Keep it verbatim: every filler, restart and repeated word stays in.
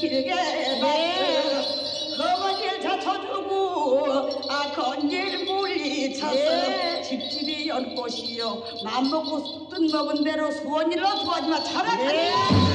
길게 봤어. 허벅지에 자쳐주고 아 건질 물리 찼어. 네. 집집이 연꽃이요 맘먹고 뜬 먹은 대로 수원이라 좋아하지마 차라리 네.